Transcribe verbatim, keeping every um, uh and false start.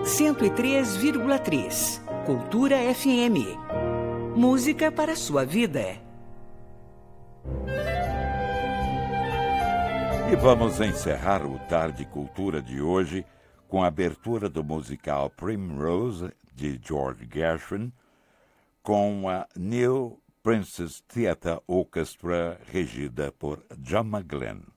cento e três vírgula três. Cultura F M. Música para a sua vida. E vamos encerrar o Tarde Cultura de hoje com a abertura do musical Primrose, de George Gershwin, com a New Princess Theatre Orchestra, regida por John McGlynn.